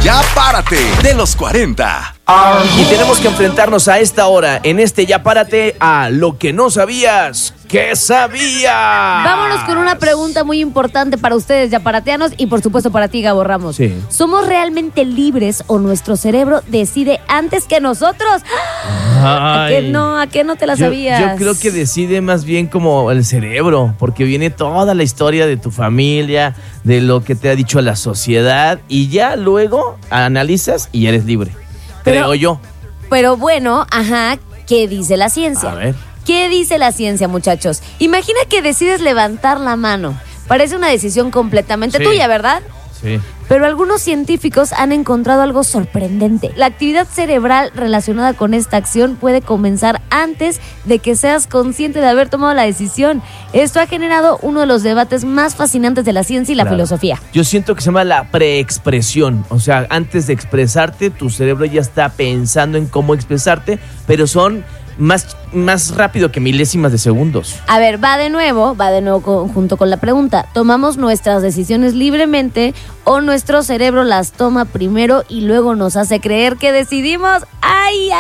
Ya Párate de los 40. Y tenemos que enfrentarnos a esta hora, en este Ya Párate, a lo que no sabías que sabía. Vámonos con una pregunta muy importante para ustedes, yaparateanos, y por supuesto para ti, Gabo Ramos. Sí. ¿Somos realmente libres o nuestro cerebro decide antes que nosotros? ¿A qué no te la sabías? Yo creo que decide más bien como el cerebro, porque viene toda la historia de tu familia, de lo que te ha dicho la sociedad, y ya luego analizas y eres libre. Creo yo. Pero bueno, ¿qué dice la ciencia? A ver. ¿Qué dice la ciencia, muchachos? Imagina que decides levantar la mano. Parece una decisión completamente tuya, ¿verdad? Sí. Pero algunos científicos han encontrado algo sorprendente. La actividad cerebral relacionada con esta acción puede comenzar antes de que seas consciente de haber tomado la decisión. Esto ha generado uno de los debates más fascinantes de la ciencia y la filosofía. Yo siento que se llama la preexpresión. O sea, antes de expresarte, tu cerebro ya está pensando en cómo expresarte, pero son más rápido que milésimas de segundos. A ver, va de nuevo junto con la pregunta. ¿Tomamos nuestras decisiones libremente o nuestro cerebro las toma primero y luego nos hace creer que decidimos? ¡Ay!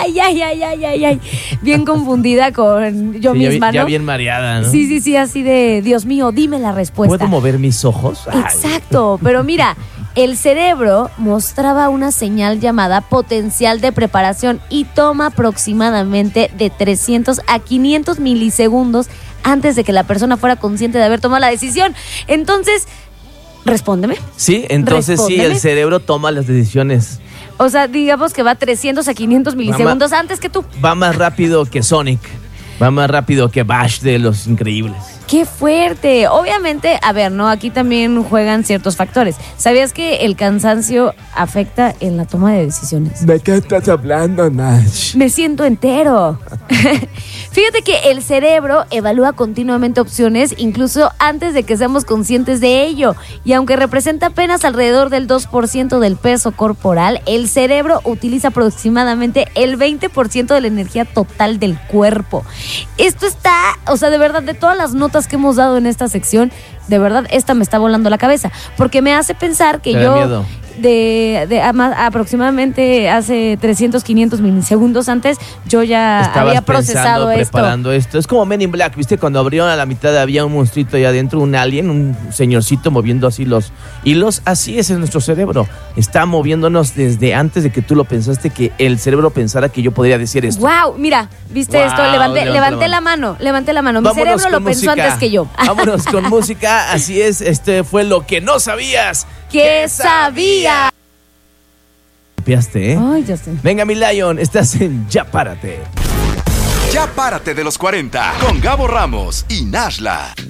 Bien confundida con yo misma, ¿no? Ya bien mareada, ¿no? Sí, así de, Dios mío, dime la respuesta. ¿Puedo mover mis ojos? Exacto, pero mira, el cerebro mostraba una señal llamada potencial de preparación y toma aproximadamente de 300 a 500 milisegundos antes de que la persona fuera consciente de haber tomado la decisión. Entonces, respóndeme. Sí, entonces sí, el cerebro toma las decisiones. O sea, digamos que va 300 a 500 milisegundos antes que tú. Va más rápido que Sonic. Va más rápido que Bash de Los Increíbles. ¡Qué fuerte! Obviamente, a ver, ¿no? Aquí también juegan ciertos factores. ¿Sabías que el cansancio afecta en la toma de decisiones? ¿De qué estás hablando, Nash? Me siento entero. Fíjate que el cerebro evalúa continuamente opciones, incluso antes de que seamos conscientes de ello. Y aunque representa apenas alrededor del 2% del peso corporal, el cerebro utiliza aproximadamente el 20% de la energía total del cuerpo. Esto está, o sea, de verdad, de todas las notas que hemos dado en esta sección, de verdad, esta me está volando la cabeza, porque me hace pensar que yo aproximadamente hace 300, 500 milisegundos antes, yo ya había procesado preparando esto. Es como Men in Black, ¿viste? Cuando abrieron a la mitad había un monstruito ahí adentro, un alien, un señorcito moviendo así los hilos. Así es nuestro cerebro. Está moviéndonos desde antes de que tú lo pensaste, que el cerebro pensara que yo podría decir esto. ¡Wow! Mira, ¿viste esto? Levanté la mano. Mi Vámonos cerebro lo pensó música. Antes que yo. Vámonos con música. Así es, este fue lo que no sabías que sabía. Copiaste, ¿eh? Ay, ya sé. Venga, mi Lion, estás en Ya Párate. Ya Párate de los 40 con Gabo Ramos y Nashla.